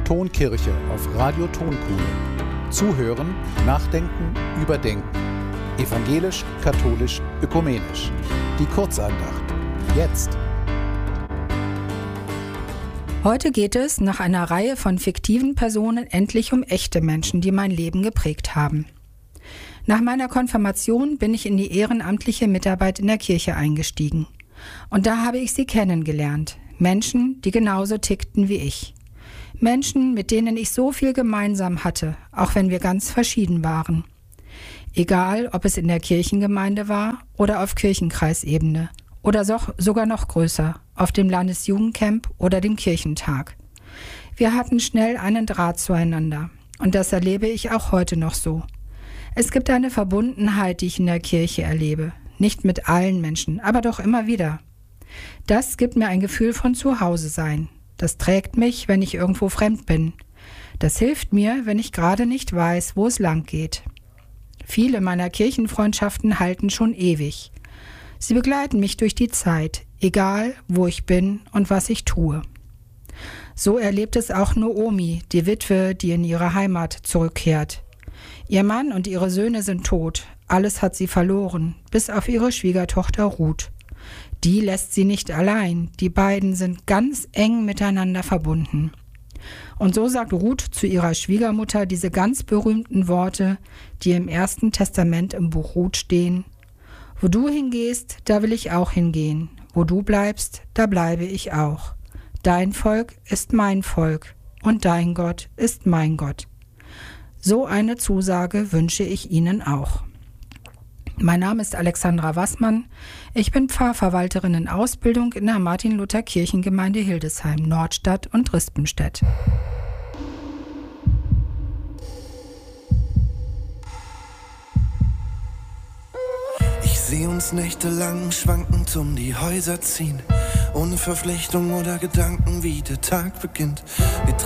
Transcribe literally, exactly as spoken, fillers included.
Tonkirche auf Radio Tonkuhle. Zuhören, nachdenken, überdenken. Evangelisch, katholisch, ökumenisch. Die Kurzandacht. Jetzt. Heute geht es nach einer Reihe von fiktiven Personen endlich um echte Menschen, die mein Leben geprägt haben. Nach meiner Konfirmation bin ich in die ehrenamtliche Mitarbeit in der Kirche eingestiegen. Und da habe ich sie kennengelernt. Menschen, die genauso tickten wie ich. Menschen, mit denen ich so viel gemeinsam hatte, auch wenn wir ganz verschieden waren. Egal, ob es in der Kirchengemeinde war oder auf Kirchenkreisebene oder so, sogar noch größer, auf dem Landesjugendcamp oder dem Kirchentag. Wir hatten schnell einen Draht zueinander und das erlebe ich auch heute noch so. Es gibt eine Verbundenheit, die ich in der Kirche erlebe. Nicht mit allen Menschen, aber doch immer wieder. Das gibt mir ein Gefühl von Zuhause-Sein. Das trägt mich, wenn ich irgendwo fremd bin. Das hilft mir, wenn ich gerade nicht weiß, wo es lang geht. Viele meiner Kirchenfreundschaften halten schon ewig. Sie begleiten mich durch die Zeit, egal wo ich bin und was ich tue. So erlebt es auch Noomi, die Witwe, die in ihre Heimat zurückkehrt. Ihr Mann und ihre Söhne sind tot. Alles hat sie verloren, bis auf ihre Schwiegertochter Ruth. Die lässt sie nicht allein. Die beiden sind ganz eng miteinander verbunden. Und so sagt Ruth zu ihrer Schwiegermutter diese ganz berühmten Worte, die im Ersten Testament im Buch Ruth stehen. Wo du hingehst, da will ich auch hingehen. Wo du bleibst, da bleibe ich auch. Dein Volk ist mein Volk und dein Gott ist mein Gott. So eine Zusage wünsche ich Ihnen auch. Mein Name ist Alexandra Wassmann. Ich bin Pfarrverwalterin in Ausbildung in der Martin-Luther-Kirchengemeinde Hildesheim, Nordstadt und Rispenstedt. Ich sehe uns nächtelang schwankend um die Häuser ziehen, ohne Verpflichtung oder Gedanken, wie der Tag beginnt. Wir